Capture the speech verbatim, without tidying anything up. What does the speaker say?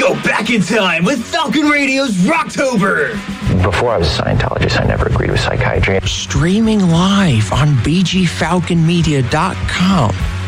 Go back in time with Falcon Radio's Rocktober. Before I was a Scientologist, I never agreed with psychiatry. Streaming live on b g falcon media dot com.